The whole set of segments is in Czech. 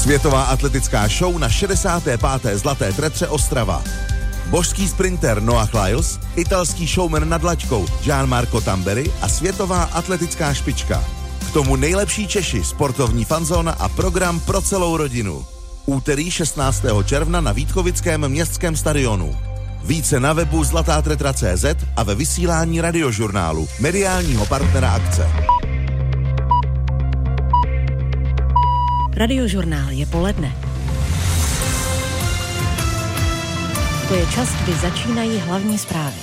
Světová atletická show na 65. Zlaté tretře Ostrava. Božský sprinter Noah Lyles, italský showman nad laťkou Gianmarco Tamberi a světová atletická špička. K tomu nejlepší Češi, sportovní fanzóna a program pro celou rodinu. Úterý 16. června na Vítkovickém městském stadionu. Více na webu zlatátretra.cz a ve vysílání Radiožurnálu, mediálního partnera akce. Radiožurnál je poledne. To je čas, kdy začínají hlavní zprávy.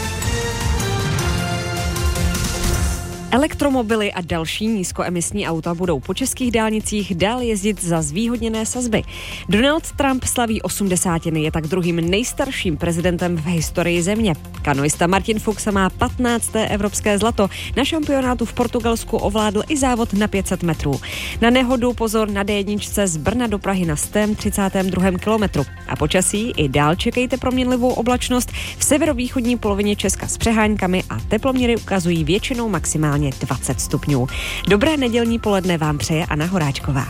Elektromobily a další nízkoemisní auta budou po českých dálnicích dál jezdit za zvýhodněné sazby. Donald Trump slaví 80. je tak druhým nejstarším prezidentem v historii země. Kanoista Martin Fuchs má 15. evropské zlato. Na šampionátu v Portugalsku ovládl i závod na 500 metrů. Na nehodu pozor na D1 z Brna do Prahy na 132. kilometru. A počasí i dál čekejte proměnlivou oblačnost v severovýchodní polovině Česka s přeháňkami a teploměry ukazují většinou maximálně 20 stupňů. Dobré nedělní poledne vám přeje Anna Horáčková.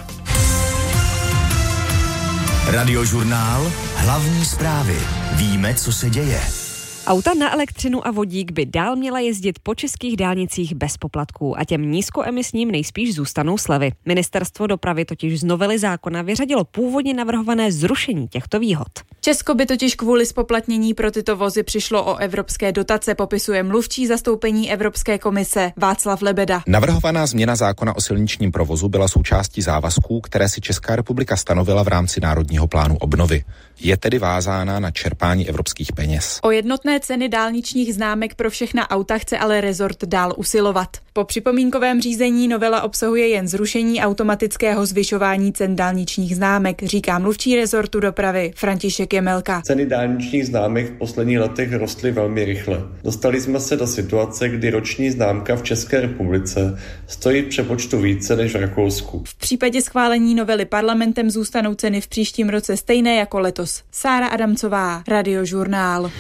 Radiožurnál, hlavní zprávy. Víme, co se děje. Auta na elektřinu a vodík by dál měla jezdit po českých dálnicích bez poplatků a těm nízkoemisním nejspíš zůstanou slevy. Ministerstvo dopravy totiž z novely zákona vyřadilo původně navrhované zrušení těchto výhod. Česko by totiž kvůli zpoplatnění pro tyto vozy přišlo o evropské dotace, popisuje mluvčí zastoupení Evropské komise Václav Lebeda. Navrhovaná změna zákona o silničním provozu byla součástí závazků, které si Česká republika stanovila v rámci Národního plánu obnovy. Je tedy vázána na čerpání evropských peněz. O jednotné ceny dálničních známek pro všechna auta chce ale rezort dál usilovat. Po připomínkovém řízení novela obsahuje jen zrušení automatického zvyšování cen dálničních známek, říká mluvčí rezortu dopravy František Jemelka. Ceny dálničních známek v posledních letech rostly velmi rychle. Dostali jsme se do situace, kdy roční známka v České republice stojí v přepočtu více než v Rakousku. V případě schválení novely parlamentem zůstanou ceny v příštím roce stejné jako letos. Sára Adamcová, Radiožurnál.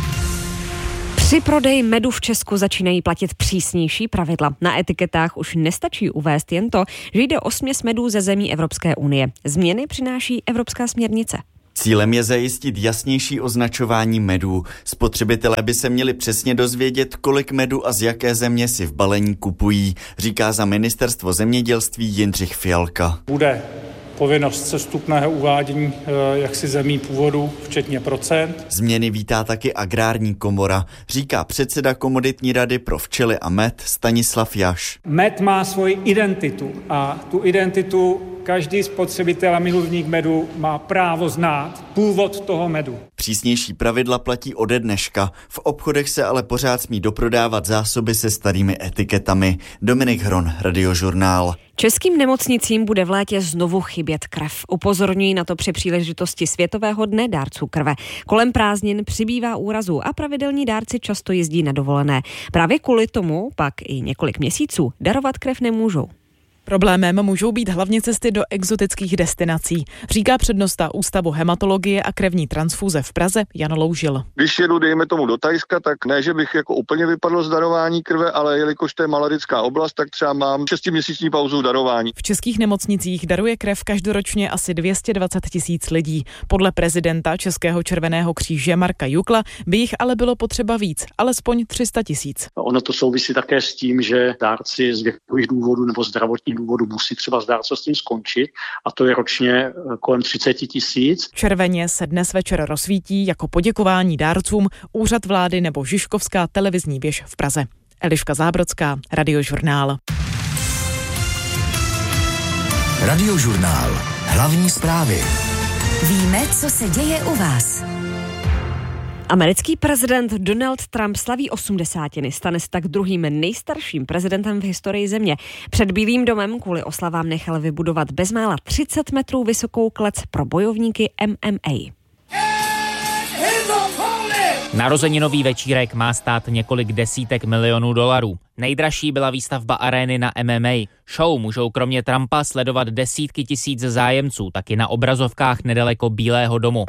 Při prodeji medu v Česku začínají platit přísnější pravidla. Na etiketách už nestačí uvést jen to, že jde o směs medů ze zemí Evropské unie. Změny přináší Evropská směrnice. Cílem je zajistit jasnější označování medů. Spotřebitelé by se měli přesně dozvědět, kolik medu a z jaké země si v balení kupují, říká za ministerstvo zemědělství Jindřich Fialka. Bude povinnost sestupného uvádění zemí původu, včetně procent. Změny vítá taky Agrární komora, říká předseda Komoditní rady pro včely a med Stanislav Jaš. Med má svoji identitu a tu identitu každý spotřebitel a milovník medu má právo znát původ toho medu. Přísnější pravidla platí ode dneška. V obchodech se ale pořád smí doprodávat zásoby se starými etiketami. Dominik Hron, Radiožurnál. Českým nemocnicím bude v létě znovu chybět krev. Upozorňují na to při příležitosti Světového dne dárců krve. Kolem prázdnin přibývá úrazů a pravidelní dárci často jezdí na dovolené. Právě kvůli tomu pak i několik měsíců darovat krev nemůžou. Problémem můžou být hlavně cesty do exotických destinací, říká přednosta Ústavu hematologie a krevní transfúze v Praze Jan Loužil. Když jedu, dejme tomu do Thajska, tak ne, že bych jako úplně vypadl z darování krve, ale jelikož to je malarická oblast, tak třeba mám 6měsíční pauzu darování. V českých nemocnicích daruje krev každoročně asi 220 000 lidí. Podle prezidenta Českého červeného kříže Marka Jukla by jich ale bylo potřeba víc, alespoň 300 000. Ono to souvisí také s tím, že dárci z věkových důvodů nebo zdravotních důvodů musí třeba s dárcovstvím skončit a to je ročně kolem 30 000. Červeně se dnes večer rozsvítí jako poděkování dárcům Úřad vlády nebo Žižkovská televizní věž v Praze. Eliška Zábrodská, Radiožurnál. Radiožurnál. Hlavní zprávy. Víme, co se děje u vás. Americký prezident Donald Trump slaví 80. Stane se tak druhým nejstarším prezidentem v historii země. Před Bílým domem kvůli oslavám nechal vybudovat bezmála 30 metrů vysokou klec pro bojovníky MMA. Narozeninový večírek má stát několik desítek milionů dolarů. Nejdražší byla výstavba arény na MMA. Show můžou kromě Trumpa sledovat desítky tisíc zájemců, taky na obrazovkách nedaleko Bílého domu.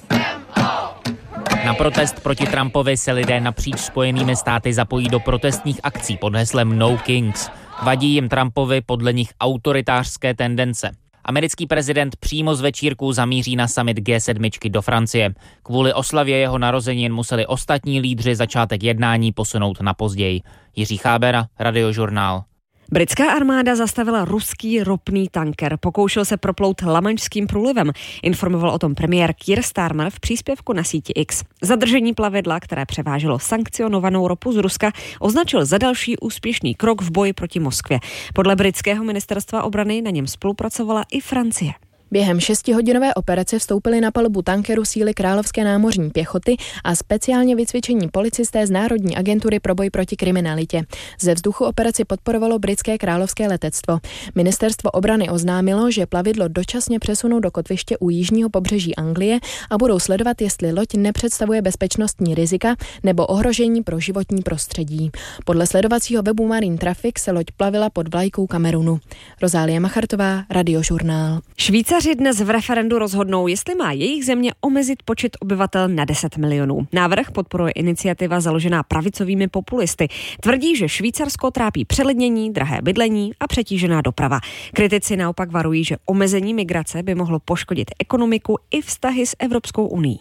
Na protest proti Trumpovi se lidé napříč Spojenými státy zapojí do protestních akcí pod heslem No Kings. Vadí jim Trumpovi podle nich autoritářské tendence. Americký prezident přímo z večírku zamíří na summit G7 do Francie. Kvůli oslavě jeho narozenin museli ostatní lídři začátek jednání posunout na později. Jiří Chábera, Radiožurnál. Britská armáda zastavila ruský ropný tanker. Pokoušel se proplout Lamanšským průlivem. Informoval o tom premiér Keir Starmer v příspěvku na síti X. Zadržení plavidla, které převáželo sankcionovanou ropu z Ruska, označil za další úspěšný krok v boji proti Moskvě. Podle britského ministerstva obrany na něm spolupracovala i Francie. Během 6hodinové operace vstoupili na palubu tankeru síly Královské námořní pěchoty a speciálně vycvičení policisté z Národní agentury pro boj proti kriminalitě. Ze vzduchu operaci podporovalo britské královské letectvo. Ministerstvo obrany oznámilo, že plavidlo dočasně přesunou do kotviště u jižního pobřeží Anglie a budou sledovat, jestli loď nepředstavuje bezpečnostní rizika nebo ohrožení pro životní prostředí. Podle sledovacího webu Marine Traffic se loď plavila pod vlajkou Kamerunu. Rozálie Machartová, Radiožurnál. Švýcaři dnes v referendu rozhodnou, jestli má jejich země omezit počet obyvatel na 10 milionů. Návrh podporuje iniciativa založená pravicovými populisty. Tvrdí, že Švýcarsko trápí přelidnění, drahé bydlení a přetížená doprava. Kritici naopak varují, že omezení migrace by mohlo poškodit ekonomiku i vztahy s Evropskou unií.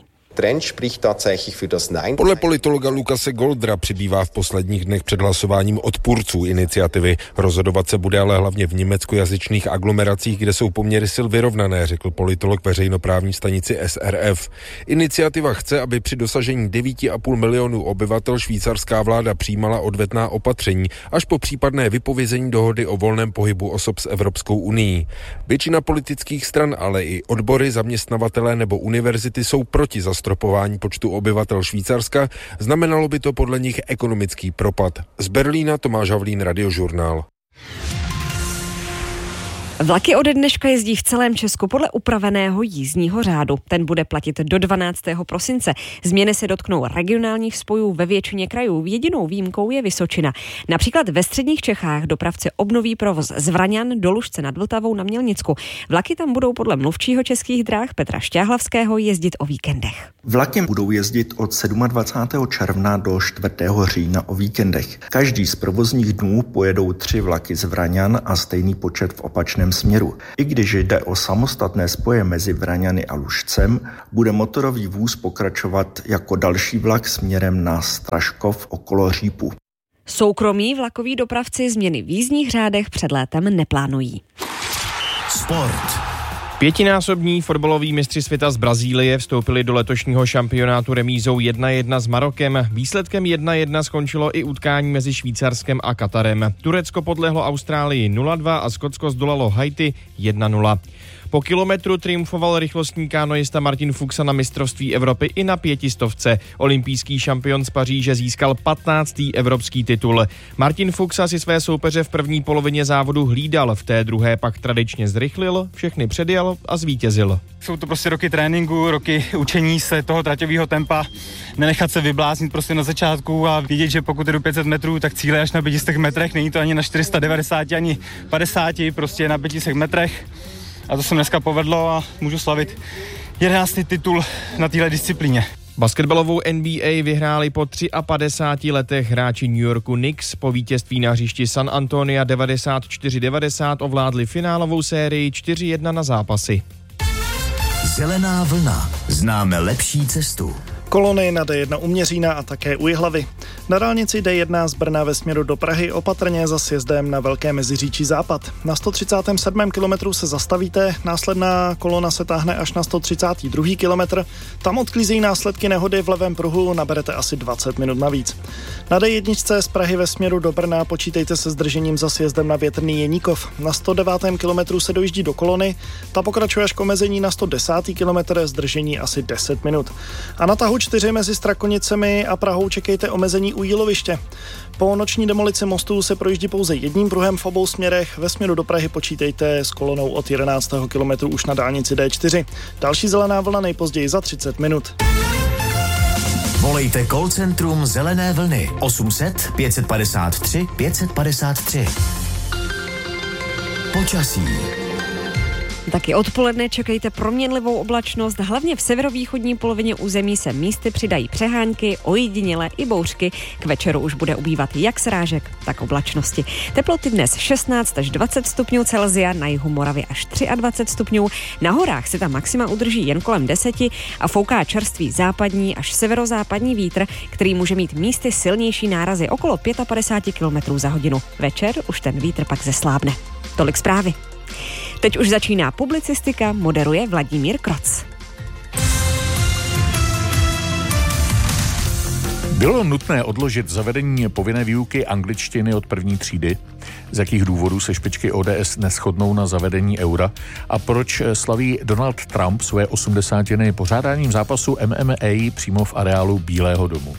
Podle politologa Lukase Goldra přibývá v posledních dnech před hlasováním odpůrců iniciativy. Rozhodovat se bude ale hlavně v německojazyčných aglomeracích, kde jsou poměry sil vyrovnané, řekl politolog veřejnoprávní stanici SRF. Iniciativa chce, aby při dosažení 9,5 milionů obyvatel švýcarská vláda přijímala odvetná opatření až po případné vypovězení dohody o volném pohybu osob s Evropskou unií. Většina politických stran, ale i odbory, zaměstnavatelé nebo univerzity jsou proti zastropování počtu obyvatel Švýcarska, znamenalo by to podle nich ekonomický propad. Z Berlína Tomáš Havlín, Radiožurnál. Vlaky ode dneška jezdí v celém Česku podle upraveného jízdního řádu. Ten bude platit do 12. prosince. Změny se dotknou regionálních spojů ve většině krajů. Jedinou výjimkou je Vysočina. Například ve středních Čechách dopravci obnoví provoz z Vraňan do Lužce nad Vltavou na Mělnicku. Vlaky tam budou podle mluvčího Českých drah Petra Šťáhlavského jezdit o víkendech. Vlaky budou jezdit od 27. června do 4. října o víkendech. Každý z provozních dnů pojedou 3 vlaky z Vraňan a stejný počet v opačném směru. I když jde o samostatné spoje mezi Vraňany a Lužcem, bude motorový vůz pokračovat jako další vlak směrem na Straškov okolo Řípu. Soukromí vlakoví dopravci změny v jízdních řádech před létem neplánují. Sport. 5násobní fotbaloví mistři světa z Brazílie vstoupili do letošního šampionátu remízou 1-1 s Marokem. Výsledkem 1-1 skončilo i utkání mezi Švýcarskem a Katarem. Turecko podlehlo Austrálii 0-2 a Skotsko zdolalo Haiti 1-0. Po kilometru triumfoval rychlostní kánoista Martin Fuxa na mistrovství Evropy i na 500. Olympijský šampion z Paříže získal 15. evropský titul. Martin Fuxa si své soupeře v první polovině závodu hlídal, v té druhé pak tradičně zrychlil, všechny předjel a zvítězil. Jsou to prostě roky tréninku, roky učení se toho traťového tempa, nenechat se vybláznit prostě na začátku a vidět, že pokud jdu 500 metrů, tak cíle až na 500 metrech, není to ani na 490, ani 50, prostě na 500 metrech. A to se dneska povedlo a můžu slavit 11. titul na téhle disciplíně. Basketbalovou NBA vyhráli po 53 letech hráči New Yorku Knicks. Po vítězství na hřišti San Antonia 94-90 ovládli finálovou sérii 4-1 na zápasy. Zelená vlna. Známe lepší cestu. Kolony na D1 u Měřína a také u Jihlavy. Na dálnici D1 z Brna ve směru do Prahy opatrně za sjezdem na Velké Meziříčí západ. Na 137. kilometru se zastavíte, následná kolona se táhne až na 132. kilometr. Tam odklízejí následky nehody v levém pruhu, naberete asi 20 minut navíc. Na D1 z Prahy ve směru do Brna počítejte se zdržením za sjezdem na Větrný Jeníkov. Na 109. kilometru se dojíždí do kolony, ta pokračuje až k omezení na 110. kilometr, zdržení asi 10 minut. A na tahu 4 mezi Strakonicemi a Prahou čekejte omezení u Jíloviště. Po noční demolici mostů se projíždí pouze jedním pruhem v obou směrech. Ve směru do Prahy počítejte s kolonou od 11. kilometru už na dálnici D4. Další zelená vlna nejpozději za 30 minut. Volejte call centrum Zelené vlny 800 553 553. Počasí. Taky odpoledne čekejte proměnlivou oblačnost, hlavně v severovýchodní polovině území se místy přidají přehánky, ojediněle i bouřky. K večeru už bude ubývat jak srážek, tak oblačnosti. Teploty dnes 16 až 20 stupňů Celsia, na jihu Moravy až 23 stupňů. Na horách se ta maxima udrží jen kolem 10 a fouká čerstvý západní až severozápadní vítr, který může mít místy silnější nárazy okolo 55 km za hodinu. Večer už ten vítr pak zeslábne. Tolik zprávy. Teď už začíná publicistika, moderuje Vladimír Kroc. Bylo nutné odložit zavedení povinné výuky angličtiny od první třídy? Z jakých důvodů se špičky ODS neshodnou na zavedení eura? A proč slaví Donald Trump svoje 80. pořádáním zápasu MMA přímo v areálu Bílého domu?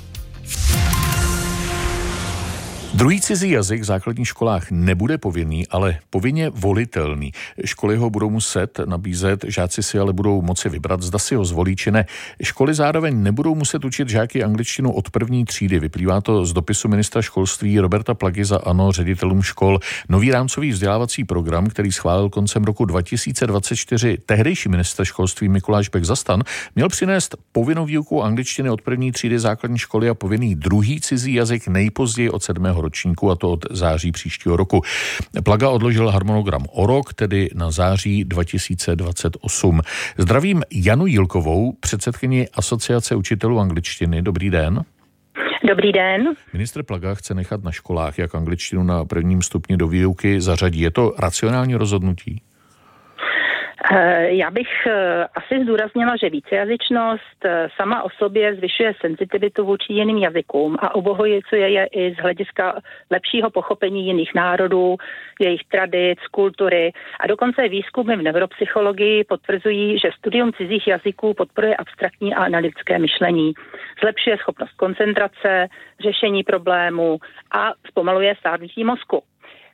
Druhý cizí jazyk v základních školách nebude povinný, ale povinně volitelný. Školy ho budou muset nabízet, žáci si ale budou moci vybrat, zda si ho zvolí či ne. Školy zároveň nebudou muset učit žáky angličtinu od první třídy. Vyplývá to z dopisu ministra školství Roberta Plagy za ANO ředitelům škol. Nový rámcový vzdělávací program, který schválil koncem roku 2024 tehdejší ministr školství Mikuláš Bek za STAN, měl přinést povinnou výuku angličtiny od první třídy základní školy a povinný druhý cizí jazyk nejpozději od 7. ročníku, a to od září příštího roku. Plaga odložil harmonogram o rok, tedy na září 2028. Zdravím Janu Jílkovou, předsedkyni Asociace učitelů angličtiny. Dobrý den. Dobrý den. Ministr Plaga chce nechat na školách, jak angličtinu na prvním stupni do výuky zařadí. Je to racionální rozhodnutí? Já bych asi zdůraznila, že vícejazyčnost sama o sobě zvyšuje senzitivitu vůči jiným jazykům a obohacuje je i z hlediska lepšího pochopení jiných národů, jejich tradic, kultury a dokonce výzkumy v neuropsychologii potvrzují, že studium cizích jazyků podporuje abstraktní a analytické myšlení, zlepšuje schopnost koncentrace, řešení problémů a zpomaluje stárnutí mozku.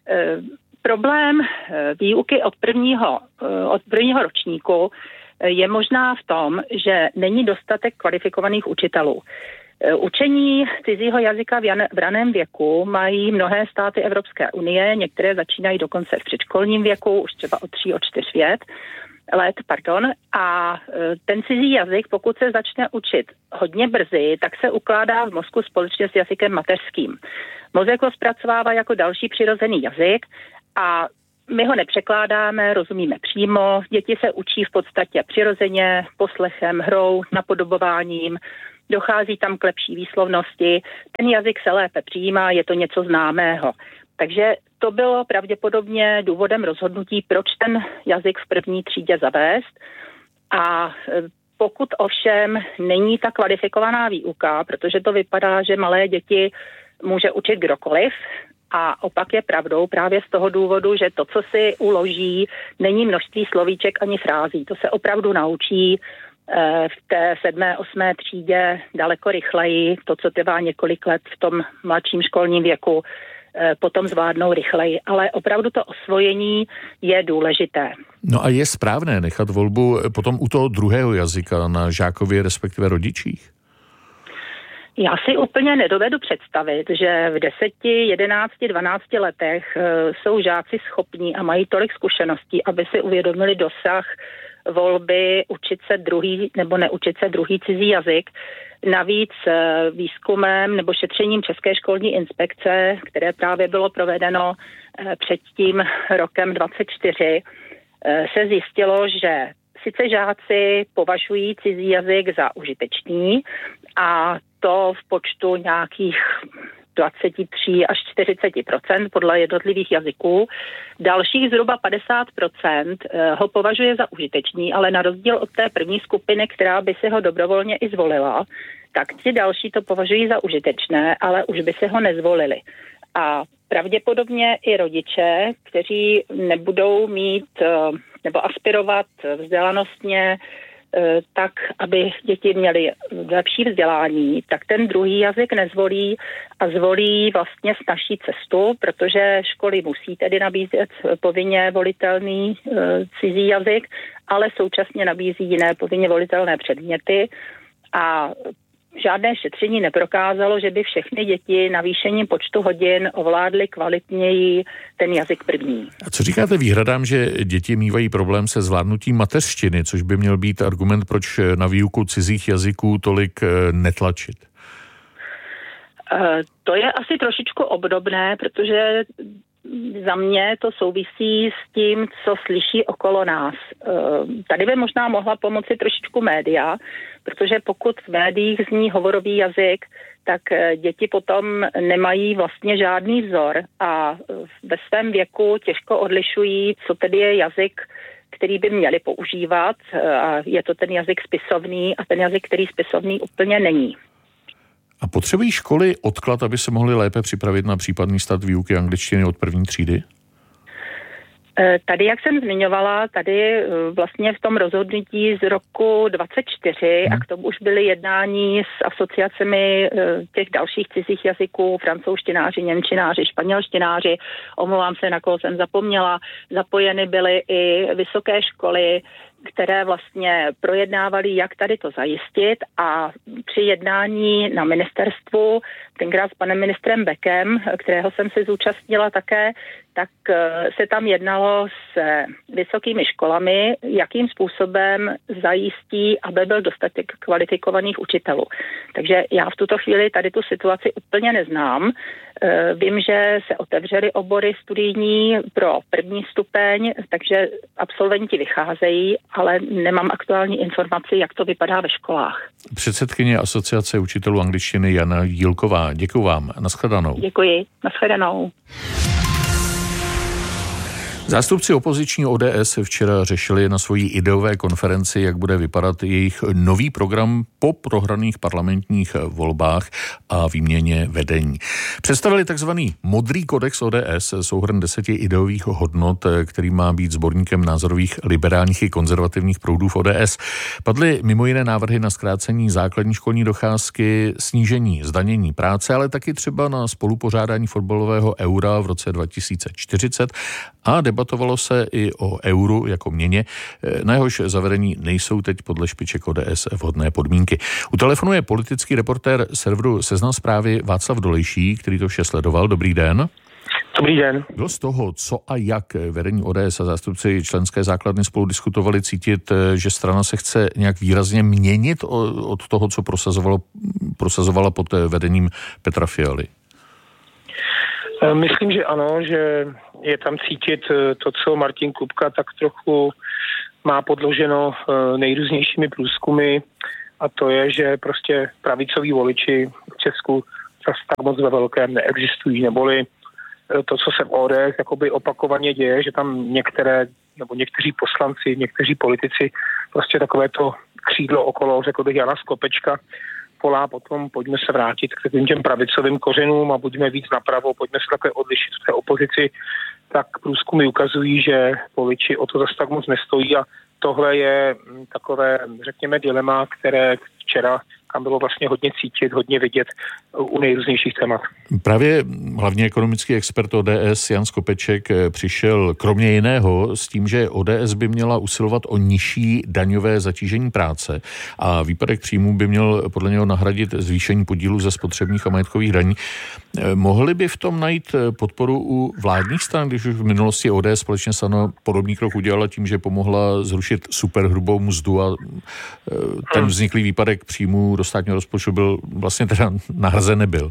Problém výuky od prvního ročníku je možná v tom, že není dostatek kvalifikovaných učitelů. Učení cizího jazyka v raném věku mají mnohé státy Evropské unie, některé začínají dokonce v předškolním věku, už třeba od 3, od 4 let, a ten cizí jazyk, pokud se začne učit hodně brzy, tak se ukládá v mozku společně s jazykem mateřským. Mozek ho zpracovává jako další přirozený jazyk a my ho nepřekládáme, rozumíme přímo. Děti se učí v podstatě přirozeně, poslechem, hrou, napodobováním, dochází tam k lepší výslovnosti, ten jazyk se lépe přijímá, je to něco známého. Takže to bylo pravděpodobně důvodem rozhodnutí, proč ten jazyk v první třídě zavést. A pokud ovšem není ta kvalifikovaná výuka, protože to vypadá, že malé děti může učit kdokoliv, a opak je pravdou právě z toho důvodu, že to, co si uloží, není množství slovíček ani frází. To se opravdu naučí v té 7., 8. třídě daleko rychleji. To, co trvá několik let v tom mladším školním věku, potom zvládnou rychleji. Ale opravdu to osvojení je důležité. No a je správné nechat volbu potom u toho druhého jazyka na žákově, respektive rodičích? Já si úplně nedovedu představit, že v 10, 11, 12 letech jsou žáci schopní a mají tolik zkušeností, aby si uvědomili dosah volby učit se druhý nebo neučit se druhý cizí jazyk. Navíc výzkumem nebo šetřením České školní inspekce, které právě bylo provedeno před tím rokem 24, se zjistilo, že sice žáci považují cizí jazyk za užitečný a to v počtu nějakých 23 až 40% podle jednotlivých jazyků. Dalších zhruba 50% ho považuje za užitečný, ale na rozdíl od té první skupiny, která by si ho dobrovolně i zvolila, tak ti další to považují za užitečné, ale už by si ho nezvolili. A pravděpodobně i rodiče, kteří nebudou mít nebo aspirovat vzdělanostně tak, aby děti měly lepší vzdělání, tak ten druhý jazyk nezvolí a zvolí vlastně snazší cestu, protože školy musí tedy nabízet povinně volitelný cizí jazyk, ale současně nabízí jiné povinně volitelné předměty a žádné šetření neprokázalo, že by všechny děti navýšením počtu hodin ovládly kvalitněji ten jazyk první. A co říkáte výhradám, že děti mívají problém se zvládnutím mateřštiny, což by měl být argument, proč na výuku cizích jazyků tolik netlačit? To je asi trošičku obdobné, protože za mě to souvisí s tím, co slyší okolo nás. Tady by možná mohla pomoci trošičku média, protože pokud v médiích zní hovorový jazyk, tak děti potom nemají vlastně žádný vzor a ve svém věku těžko odlišují, co tedy je jazyk, který by měli používat. A je to ten jazyk spisovný a ten jazyk, který spisovný úplně není. A potřebují školy odklad, aby se mohly lépe připravit na případný start výuky angličtiny od první třídy? Tady, jak jsem zmiňovala, tady vlastně v tom rozhodnutí z roku 2024 a k tomu už byly jednání s asociacemi těch dalších cizích jazyků, francouzštináři, němčináři, španělštináři, omlouvám se, na koho jsem zapomněla, zapojeny byly i vysoké školy, které vlastně projednávaly, jak tady to zajistit a při jednání na ministerstvu, tenkrát s panem ministrem Beckem, kterého jsem se zúčastnila také, tak se tam jednalo s vysokými školami, jakým způsobem zajistí, aby byl dostatek kvalifikovaných učitelů. Takže já v tuto chvíli tady tu situaci úplně neznám. Vím, že se otevřely obory studijní pro první stupeň, takže absolventi vycházejí, ale nemám aktuální informaci, jak to vypadá ve školách. Předsedkyně Asociace učitelů angličtiny Jana Jílková. Děkuji vám. Nashledanou. Děkuji. Nashledanou. Zástupci opoziční ODS včera řešili na svojí ideové konferenci, jak bude vypadat jejich nový program po prohraných parlamentních volbách a výměně vedení. Představili takzvaný modrý kodex ODS, souhrn 10 ideových hodnot, který má být sborníkem názorových liberálních i konzervativních proudů v ODS. Padly mimo jiné návrhy na zkrácení základní školní docházky, snížení zdanění práce, ale taky třeba na spolupořádání fotbalového eura v roce 2040 a debatovalo se i o euru jako měně, na jehož zavedení nejsou teď podle špiček ODS vhodné podmínky. U telefonu je politický reportér serveru Seznam Zprávy Václav Dolejší, který to vše sledoval. Dobrý den. Dobrý den. Bylo z toho, co a jak vedení ODS a zástupci členské základny spolu diskutovali, cítit, že strana se chce nějak výrazně měnit od toho, co prosazovala pod vedením Petra Fialy? Myslím, že ano, že je tam cítit to, co Martin Kupka tak trochu má podloženo nejrůznějšími průzkumy, a to je, že prostě pravicoví voliči v Česku zase tak moc ve velkém neexistují, neboli to, co se v ODS jakoby opakovaně děje, že tam někteří poslanci, někteří politici prostě takové to křídlo okolo, řekl bych, Jana Skopečka volá potom, pojďme se vrátit k těm pravicovým kořenům a buďme víc napravo, pojďme se také odlišit v té opozici, tak průzkumy ukazují, že voliči o to zase tak moc nestojí a tohle je takové, řekněme, dilema, které včera tam bylo vlastně hodně cítit, hodně vidět u nejrůznějších témat. Právě hlavně ekonomický expert ODS Jan Skopeček přišel kromě jiného s tím, že ODS by měla usilovat o nižší daňové zatížení práce a výpadek příjmů by měl podle něho nahradit zvýšení podílu ze spotřebních a majetkových daní. Mohli by v tom najít podporu u vládních stran, když už v minulosti ODS společně s ANO podobný krok udělala tím, že pomohla zrušit superhrubou mzdu a ten vzniklý výpadek příjmů do státního rozpočtu byl vlastně teda nahrazen nebyl?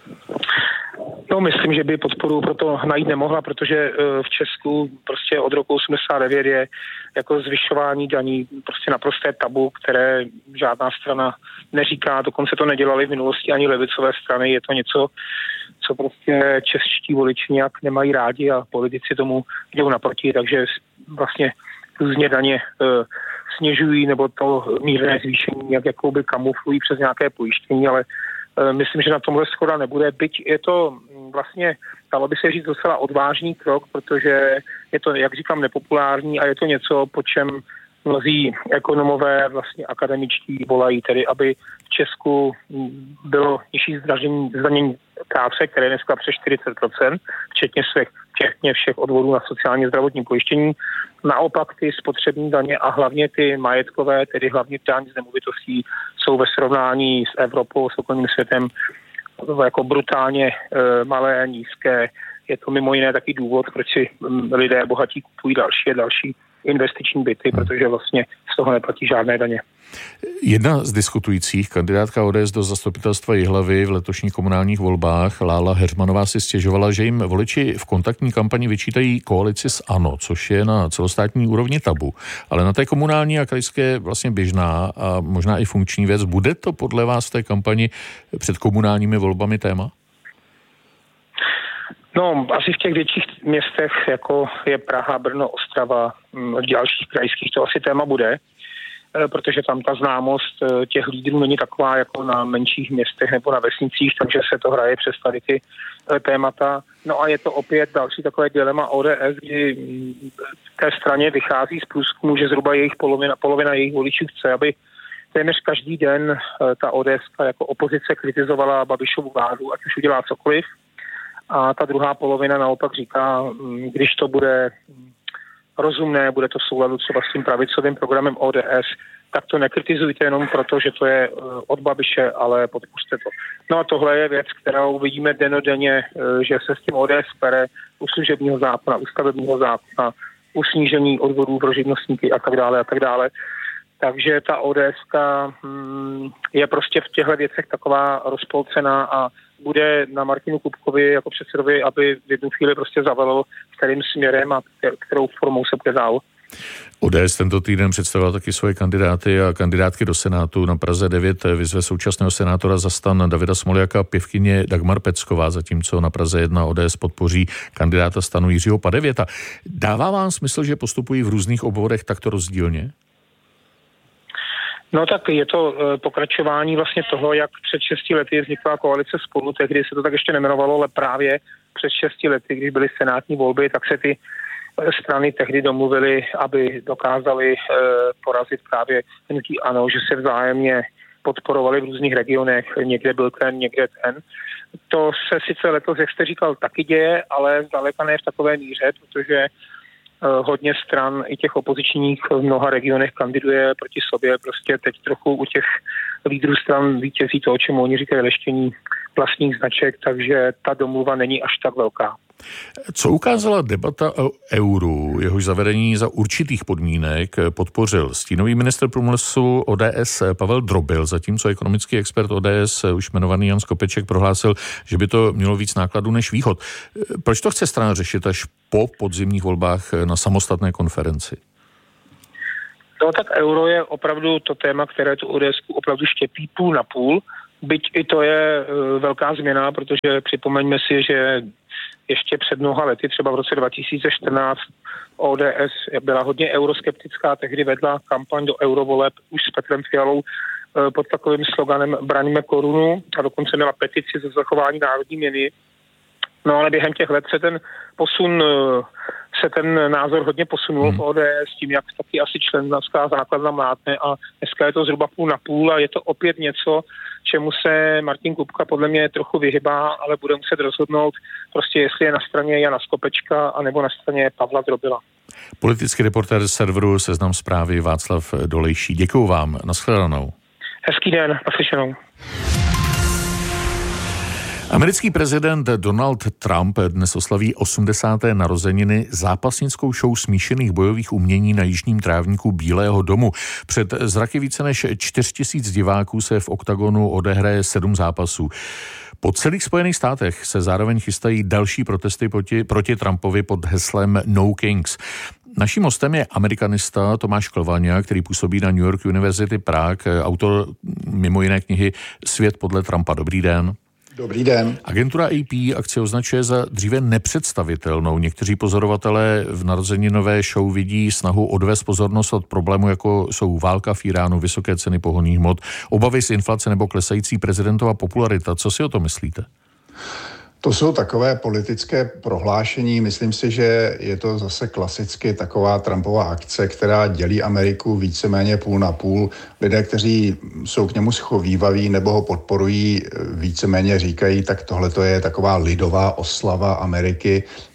No, myslím, že by podporu proto najít nemohla, protože v Česku prostě od roku 89 je jako zvyšování daní prostě naprosté tabu, které žádná strana neříká, dokonce to nedělali v minulosti ani levicové strany, je to něco, co prostě čeští voliči nějak nemají rádi a politici tomu jdou naproti, takže vlastně různě daně snižují nebo to mírné zvýšení jakoby kamuflují přes nějaké pojištění, ale myslím, že na tomhle shoda nebude, byť je to vlastně, dalo by se říct, docela odvážný krok, protože je to, jak říkám, nepopulární a je to něco, po čem mnozí ekonomové vlastně akademičtí volají, tedy aby v Česku bylo nižší zdanění práce, které je dneska přes 40%, včetně všech odvodů na sociálně zdravotní pojištění. Naopak ty spotřební daně a hlavně ty majetkové, tedy hlavně daň z nemovitostí, jsou ve srovnání s Evropou, s okolním světem jako brutálně malé, nízké. Je to mimo jiné taky důvod, proč si lidé bohatí kupují další a další investiční byty, protože vlastně z toho neplatí žádné daně. Jedna z diskutujících, kandidátka ODS do zastupitelstva Jihlavy v letošních komunálních volbách, Lála Heřmanová, si stěžovala, že jim voliči v kontaktní kampani vyčítají koalici s ANO, což je na celostátní úrovni tabu. Ale na té komunální a krajské vlastně běžná a možná i funkční věc. Bude to podle vás v té kampani před komunálními volbami téma? No, asi v těch větších městech, jako je Praha, Brno, Ostrava, v dalších krajských to asi téma bude, protože tam ta známost těch lídrů není taková jako na menších městech nebo na vesnicích, takže se to hraje přes tady ty témata. No a je to opět další takové dilema ODS, kdy té straně vychází z průzkumu, že zhruba jejich polovina jejich voličů chce, aby téměř každý den ta ODS jako opozice kritizovala Babišovu vládu, ať už udělá cokoliv. A ta druhá polovina naopak říká, když to bude rozumné, bude to v souladu třeba s tím pravicovým programem ODS, tak to nekritizujte jenom proto, že to je od Babiše, ale podpořte to. No a tohle je věc, kterou vidíme dennodenně, že se s tím ODS pere u služebního zákona, u stavebního zákona, u snížení odvodů pro živnostníky a tak dále a tak dále. Takže ta ODS-ka je prostě v těchto věcech taková rozpolcená a bude na Martinu Kupkovi jako předsedovi, aby v jednu chvíli prostě zavelil, kterým směrem a kterou formou se bude dál. ODS tento týden představila taky svoje kandidáty a kandidátky do Senátu. Na Praze 9 vyzve současného senátora za STAN Davida Smoljaka pěvkyně Dagmar Pecková, zatímco na Praze 1 ODS podpoří kandidáta STANu Jiřího Padevěta. Dává vám smysl, že postupují v různých obvodech takto rozdílně? No tak je to pokračování vlastně toho, jak před 6 lety vznikla koalice Spolu, tehdy se to tak ještě nemenovalo, ale právě před 6 lety, když byly senátní volby, tak se ty strany tehdy domluvily, aby dokázali porazit právě hnutí ANO, že se vzájemně podporovali v různých regionech, někde byl ten, někde ten. To se sice letos, jak jste říkal, taky děje, ale zdaleka ne v takové míře, protože hodně stran i těch opozičních v mnoha regionech kandiduje proti sobě. Prostě teď trochu u těch lídrů stran vítězí to, o čemu oni říkají leštění vlastních značek, takže ta domluva není až tak velká. Co ukázala debata o euru, jehož zavedení za určitých podmínek podpořil stínový ministr průmyslu ODS Pavel Drobil, zatímco ekonomický expert ODS, už jmenovaný Jan Skopeček, prohlásil, že by to mělo víc nákladů než výhod. Proč to chce strana řešit až po podzimních volbách na samostatné konferenci? No tak euro je opravdu to téma, které tu ODSku opravdu štěpí půl na půl, byť i to je velká změna, protože připomeňme si, že ještě před mnoha lety, třeba v roce 2014, ODS byla hodně euroskeptická, tehdy vedla kampaň do eurovoleb už s Petrem Fialou pod takovým sloganem Braníme korunu a dokonce měla petici za zachování národní měny. No ale během těch let se ten názor hodně posunul v ODS tím, jak taky asi členská základna mlátne a dneska je to zhruba půl na půl a je to opět něco, čemu se Martin Kupka podle mě trochu vyhybá, ale bude muset rozhodnout prostě jestli je na straně Jana Skopečka anebo na straně Pavla Drobila. Politický reportér serveru Seznam Zprávy Václav Dolejší. Děkuju vám. Nashledanou. Hezký den. Naslyšenou. Americký prezident Donald Trump dnes oslaví 80. narozeniny zápasnickou show smíšených bojových umění na jižním trávníku Bílého domu. Před zraky více než 4 000 diváků se v oktagonu odehraje 7 zápasů. Po celých Spojených státech se zároveň chystají další protesty proti Trumpovi pod heslem No Kings. Naším hostem je amerikanista Tomáš Klvaňa, který působí na New York University Prague, autor mimo jiné knihy Svět podle Trumpa. Dobrý den. Dobrý den. Agentura AP akci označuje za dříve nepředstavitelnou. Někteří pozorovatelé v narozeninové show vidí snahu odvést pozornost od problému, jako jsou válka v Iránu, vysoké ceny pohonných hmot, obavy z inflace nebo klesající prezidentova popularita. Co si o to myslíte? To jsou takové politické prohlášení. Myslím si, že je to zase klasicky taková Trumpova akce, která dělí Ameriku víceméně půl na půl. Lidé, kteří jsou k němu schovývaví nebo ho podporují, víceméně říkají, tak tohle to je taková lidová oslava Ameriky.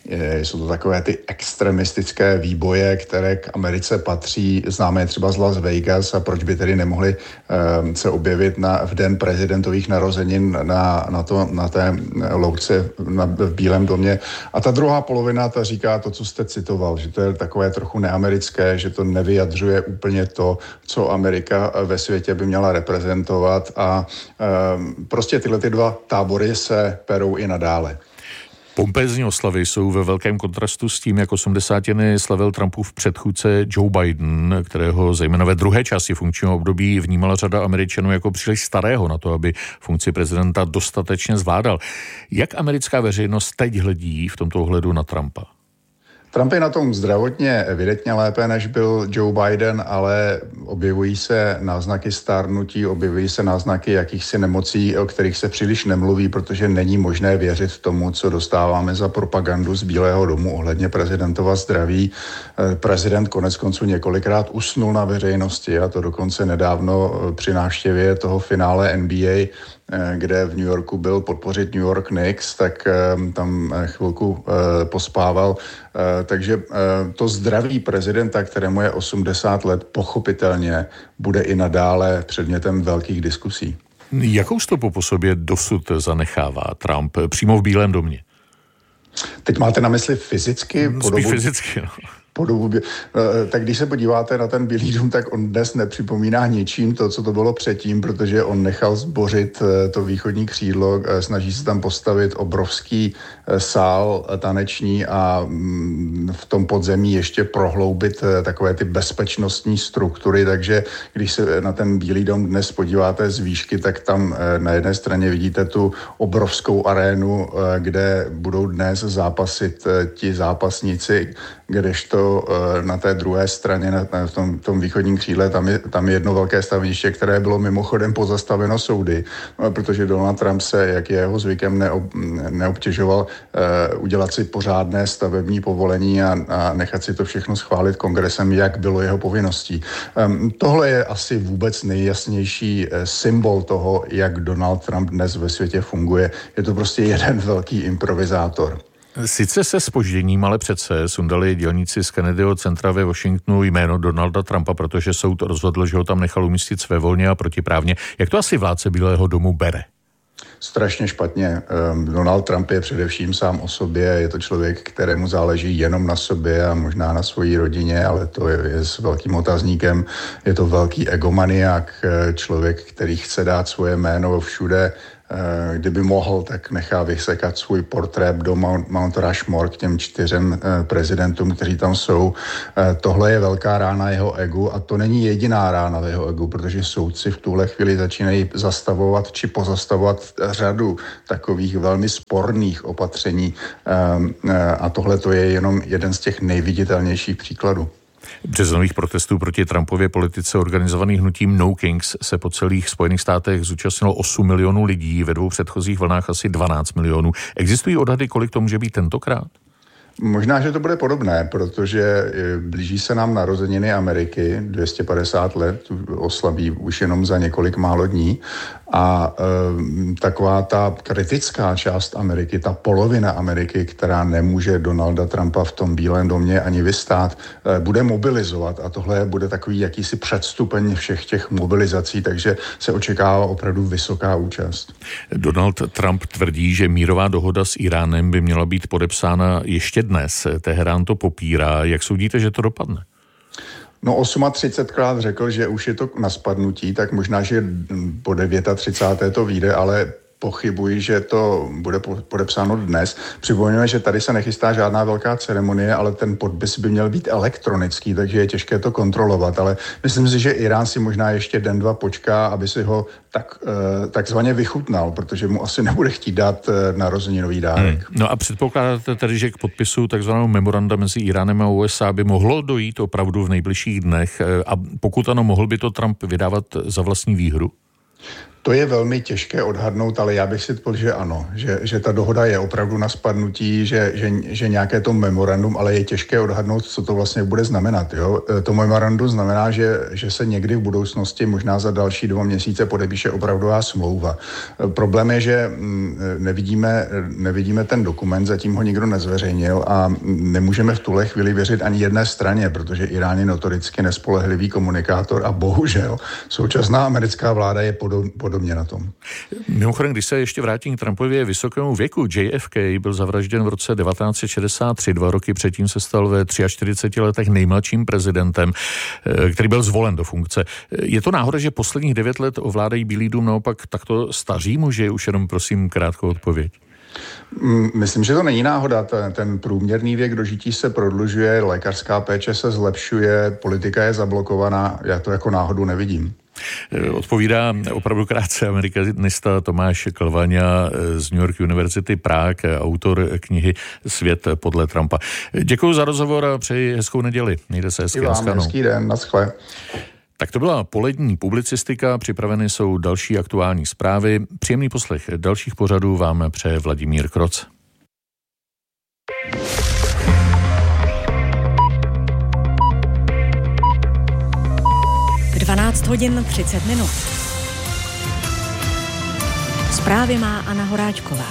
Jsou to takové ty extremistické výboje, které k Americe patří. Známe je třeba z Las Vegas a proč by tedy nemohli se objevit v den prezidentových narozenin na té louce v Bílém domě. A ta druhá polovina ta říká to, co jste citoval, že to je takové trochu neamerické, že to nevyjadřuje úplně to, co Amerika ve světě by měla reprezentovat a prostě tyhle ty dva tábory se perou i nadále. Pompézní oslavy jsou ve velkém kontrastu s tím, jak 80. slavil Trumpův předchůdce Joe Biden, kterého zejména ve druhé části funkčního období vnímala řada Američanů jako příliš starého na to, aby funkci prezidenta dostatečně zvládal. Jak americká veřejnost teď hledí v tomto ohledu na Trumpa? Trump je na tom zdravotně evidentně lépe, než byl Joe Biden, ale objevují se náznaky stárnutí, objevují se náznaky jakýchsi nemocí, o kterých se příliš nemluví, protože není možné věřit tomu, co dostáváme za propagandu z Bílého domu ohledně prezidentova zdraví. Prezident koneckonců několikrát usnul na veřejnosti, a to dokonce nedávno při návštěvě toho finále NBA, kde v New Yorku byl podpořit New York Knicks, tak tam chvilku pospával. Takže to zdraví prezidenta, kterému je 80 let, pochopitelně bude i nadále předmětem velkých diskusí. Jakou stopu po sobě dosud zanechává Trump přímo v Bílém domě? Teď máte na mysli fyzicky? Spíš fyzicky, no. Tak když se podíváte na ten Bílý dům, tak on dnes nepřipomíná ničím to, co to bylo předtím, protože on nechal zbořit to východní křídlo, snaží se tam postavit obrovský sál taneční a v tom podzemí ještě prohloubit takové ty bezpečnostní struktury, takže když se na ten Bílý dům dnes podíváte z výšky, tak tam na jedné straně vidíte tu obrovskou arénu, kde budou dnes zápasit ti zápasníci, kdežto na té druhé straně, v tom východním křídle, tam je jedno velké staveniště, které bylo mimochodem pozastaveno soudy, protože Donald Trump se, jak je jeho zvykem, neobtěžoval udělat si pořádné stavební povolení a nechat si to všechno schválit kongresem, jak bylo jeho povinností. Tohle je asi vůbec nejjasnější symbol toho, jak Donald Trump dnes ve světě funguje. Je to prostě jeden velký improvizátor. Sice se zpožděním, ale přece sundali dělníci z Kennedyho centra ve Washingtonu jméno Donalda Trumpa, protože soud rozhodl, že ho tam nechal umístit svévolně a protiprávně. Jak to asi vládce Bílého domu bere? Strašně špatně. Donald Trump je především sám o sobě, je to člověk, kterému záleží jenom na sobě a možná na svojí rodině, ale to je s velkým otazníkem. Je to velký egomaniak, člověk, který chce dát svoje jméno všude. Kdyby mohl, tak nechá vysekat svůj portrét do Mount Rushmore k těm 4 prezidentům, kteří tam jsou. Tohle je velká rána jeho egu a to není jediná rána jeho egu, protože soudci v tuhle chvíli začínají zastavovat či pozastavovat řadu takových velmi sporných opatření a tohle to je jenom jeden z těch nejviditelnějších příkladů. Březnových protestů proti Trumpově politice organizovaných hnutím No Kings se po celých Spojených státech zúčastnilo 8 milionů lidí, ve 2 předchozích vlnách asi 12 milionů. Existují odhady, kolik to může být tentokrát? Možná, že to bude podobné, protože blíží se nám narozeniny Ameriky, 250 let, oslaví už jenom za několik málo dní a taková ta kritická část Ameriky, ta polovina Ameriky, která nemůže Donalda Trumpa v tom Bílém domě ani vystát, bude mobilizovat a tohle bude takový jakýsi předstupeň všech těch mobilizací, takže se očekává opravdu vysoká účast. Donald Trump tvrdí, že mírová dohoda s Iránem by měla být podepsána ještě dnes. Teherán to popírá. Jak soudíte, že to dopadne? No 38krát řekl, že už je to na spadnutí, tak možná, že po 39. to vyjde, ale pochybuji, že to bude podepsáno dnes. Připomínáme, že tady se nechystá žádná velká ceremonie, ale ten podpis by měl být elektronický, takže je těžké to kontrolovat, ale myslím si, že Irán si možná ještě den, dva počká, aby si ho takzvaně vychutnal, protože mu asi nebude chtít dát narozeninový dárek. No a předpokládáte tedy, že k podpisu takzvaného memoranda mezi Iránem a USA by mohlo dojít opravdu v nejbližších dnech a pokud ano, mohl by to Trump vydávat za vlastní výhru? To je velmi těžké odhadnout, ale já bych si typl, že ano, že ta dohoda je opravdu na spadnutí, že nějaké to memorandum, ale je těžké odhadnout, co to vlastně bude znamenat. Jo? To memorandum znamená, že se někdy v budoucnosti, možná za další 2 měsíce, podepíše opravdová smlouva. Problém je, že nevidíme ten dokument, zatím ho nikdo nezveřejnil a nemůžeme v tuhle chvíli věřit ani jedné straně, protože Irán je notoricky nespolehlivý komunikátor a bohužel současná americká vláda je podobně na tom. Mimochodem, když se ještě vrátím k Trumpově vysokému věku, JFK byl zavražděn v roce 1963, 2 roky předtím se stal ve 43 letech nejmladším prezidentem, který byl zvolen do funkce. Je to náhoda, že posledních 9 let ovládají Bílý dům naopak takto staří muži? Už jenom prosím krátkou odpověď. Myslím, že to není náhoda. Ten průměrný věk dožití se prodlužuje, lékařská péče se zlepšuje, politika je zablokovaná, já to jako náhodu nevidím. Odpovídá opravdu krátce amerikanista Tomáš Klvaňa z New York University Prague, autor knihy Svět podle Trumpa. Děkuji za rozhovor a přeji hezkou neděli. Mějte se hezky. Hezký den, naschle. Tak to byla polední publicistika, připraveny jsou další aktuální zprávy. Příjemný poslech dalších pořadů vám přeje Vladimír Kroc. V 12 hodin 30 minut. Zprávy má Anna Horáčková.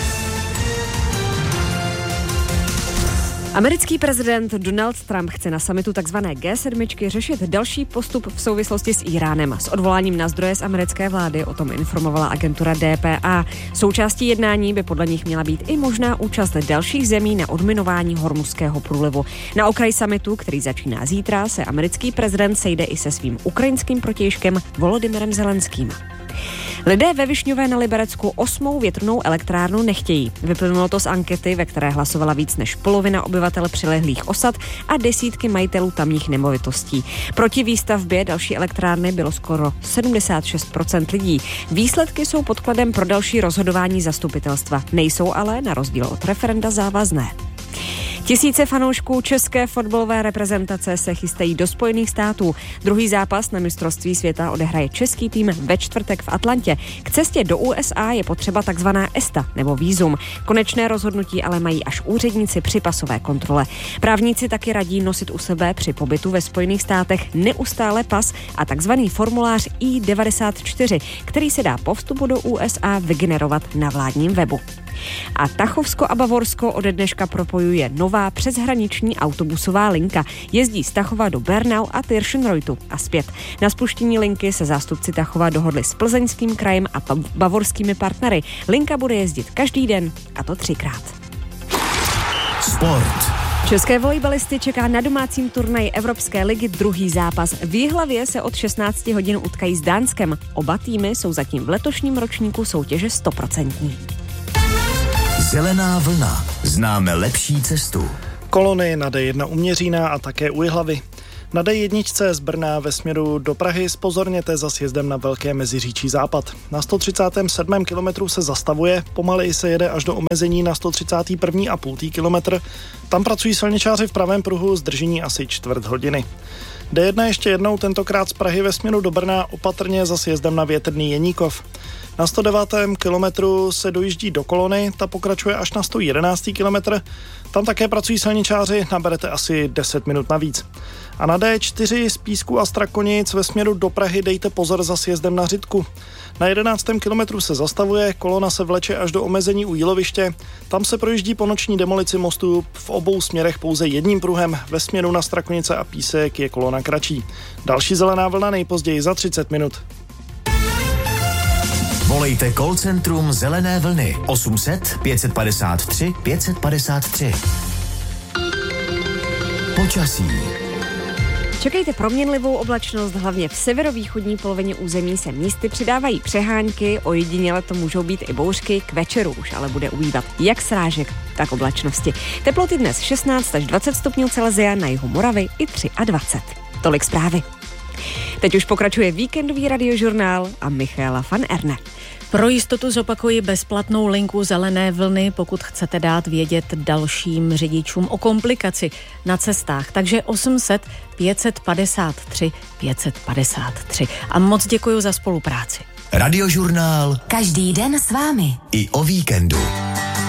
Americký prezident Donald Trump chce na summitu tzv. G7 řešit další postup v souvislosti s Iránem. S odvoláním na zdroje z americké vlády o tom informovala agentura DPA. Součástí jednání by podle nich měla být i možná účast dalších zemí na odminování Hormuzského průlivu. Na okraji summitu, který začíná zítra, se americký prezident sejde i se svým ukrajinským protějškem Volodymyrem Zelenským. Lidé ve Višňové na Liberecku 8. větrnou elektrárnu nechtějí. Vyplynulo to z ankety, ve které hlasovala víc než polovina obyvatel přilehlých osad a desítky majitelů tamních nemovitostí. Proti výstavbě další elektrárny bylo skoro 76% lidí. Výsledky jsou podkladem pro další rozhodování zastupitelstva. Nejsou ale, na rozdíl od referenda, závazné. Tisíce fanoušků české fotbalové reprezentace se chystají do Spojených států. Druhý zápas na mistrovství světa odehraje český tým ve čtvrtek v Atlantě. K cestě do USA je potřeba takzvaná ESTA nebo vízum. Konečné rozhodnutí ale mají až úředníci při pasové kontrole. Právníci taky radí nosit u sebe při pobytu ve Spojených státech neustále pas a takzvaný formulář I-94, který se dá po vstupu do USA vygenerovat na vládním webu. A Tachovsko a Bavorsko ode dneška propojuje nová přeshraniční autobusová linka. Jezdí z Tachova do Bernau a Tirschenreutu a zpět. Na spuštění linky se zástupci Tachova dohodli s Plzeňským krajem a bavorskými partnery. Linka bude jezdit každý den, a to 3krát. Sport. České volejbalisty čeká na domácím turnaji Evropské ligy druhý zápas. V Jihlavě se od 16 hodin utkají s Dánskem. Oba týmy jsou zatím v letošním ročníku soutěže 100%. Zelená vlna. Známe lepší cestu. Kolony na D1 u Měřína a také u Jihlavy. Na D1 z Brna ve směru do Prahy zpozorněte za sjezdem na Velké Meziříčí západ. Na 137. kilometru se zastavuje, pomaleji se jede až do omezení na 131,5 kilometr. Tam pracují silničáři v pravém pruhu, zdržení asi čtvrt hodiny. D1 ještě jednou, tentokrát z Prahy ve směru do Brna, opatrně za sjezdem na Větrný Jeníkov. Na 109. kilometru se dojíždí do Kolony, ta pokračuje až na 111. kilometr. Tam také pracují silničáři, naberete asi 10 minut navíc. A na D4 z Písku a Strakonic ve směru do Prahy dejte pozor za sjezdem na Řitku. Na 11. kilometru se zastavuje, kolona se vleče až do omezení u Jíloviště. Tam se projíždí po noční demolici mostu v obou směrech pouze jedním pruhem. Ve směru na Strakonice a Písek je kolona kratší. Další zelená vlna nejpozději za 30 minut. Volejte call centrum Zelené vlny 800 553 553. Počasí. Čekejte proměnlivou oblačnost, hlavně v severovýchodní polovině území se místy přidávají přehánky, ojediněle to můžou být i bouřky, k večeru už ale bude ubývat jak srážek, tak oblačnosti. Teploty dnes 16 až 20 stupňů Celsia, na jihu Moravy i 23. Tolik zprávy. Teď už pokračuje víkendový radiožurnál a Michaela van Erne. Pro jistotu zopakuji bezplatnou linku Zelené vlny, pokud chcete dát vědět dalším řidičům o komplikaci na cestách. Takže 800 553 553. A moc děkuji za spolupráci. Radiožurnál Každý den s vámi. i o víkendu.